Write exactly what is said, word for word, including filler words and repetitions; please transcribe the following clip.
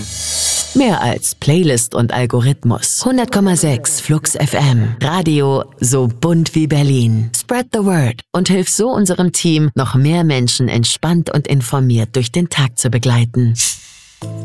Mehr als Playlist und Algorithmus. hundert Komma sechs Flux F M. Radio so bunt wie Berlin. Spread the word und hilf so unserem Team, noch mehr Menschen entspannt und informiert durch den Tag zu begleiten.